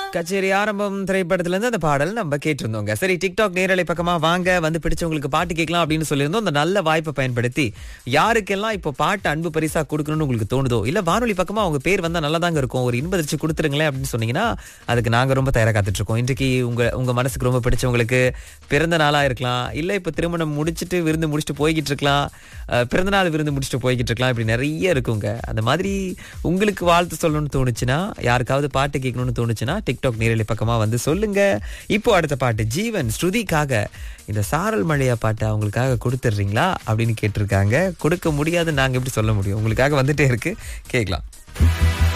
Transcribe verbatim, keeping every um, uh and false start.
கச்சேரி ஆரம்பம் திரைப்படத்துல இருந்து அந்த பாடல் நம்ம கேட்டிருந்தோங்க. சரி, டிக்டாக் நேரலை பக்கமா வாங்க, வந்து பிடிச்சவங்களுக்கு பாட்டு கேட்கலாம் அப்படின்னு சொல்லியிருந்தோம். அந்த நல்ல வாய்ப்பை பயன்படுத்தி யாருக்கெல்லாம் இப்போ பாட்டு அன்பு பரிசா கொடுக்கணும்னு உங்களுக்கு தோணுதோ, இல்ல வானொலி பக்கமா அவங்க பேர் வந்தா நல்லதாங்க இருக்கும், ஒரு இன்பதிர்ச்சி கொடுத்துருங்களேன் அப்படின்னு சொன்னீங்கன்னா அதுக்கு நாங்க ரொம்ப தயாரா காத்துட்டு இருக்கோம். இன்றைக்கு உங்க உங்க மனசுக்கு ரொம்ப பிடிச்சவங்களுக்கு பிறந்த நாளா இருக்கலாம், இல்ல இப்ப திருமணம் முடிச்சுட்டு விருந்து முடிச்சுட்டு போய்கிட்டு இருக்கலாம், பிறந்த நாள் விருந்து முடிச்சுட்டு போய்கிட்டு இருக்கலாம், இப்படி நிறைய இருக்குங்க. அந்த மாதிரி உங்களுக்கு வாழ்த்து சொல்லணும்னு தோணுச்சுன்னா, யாருக்காவது பாட்டு கேட்கணும்னு தோணுச்சுன்னா டிக்டாக் நேரலை பக்கமா வந்து சொல்லுங்க. இப்போ அடுத்த பாட்டு ஜீவன் ஸ்ருதிக்காக இந்த சாரல் மழையா பாட்டு அவங்களுக்காக கொடுத்துடுறீங்களா அப்படின்னு கேட்டிருக்காங்க. கொடுக்க முடியாது, நாங்க எப்படி சொல்ல முடியும்? உங்களுக்காக வந்துட்டே இருக்கு, கேட்கலாம்.